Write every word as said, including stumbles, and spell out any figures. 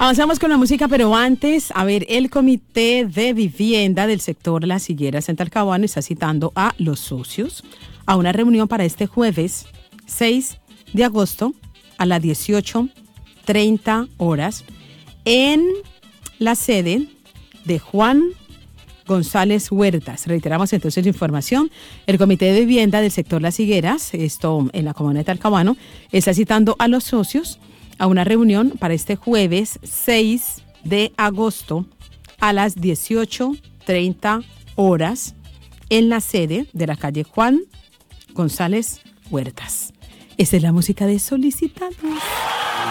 Avanzamos con la música, pero antes, a ver, el Comité de Vivienda del sector Las Higueras en Talcahuano está citando a los socios a una reunión para este jueves seis de agosto a las dieciocho treinta horas en la sede de Juan González Huertas. Reiteramos entonces la información. El Comité de Vivienda del sector Las Higueras, esto en la comuna de Talcahuano, está citando a los socios a una reunión para este jueves seis de agosto a las dieciocho treinta horas en la sede de la calle Juan González Huertas. Esa es la música de Solicitados.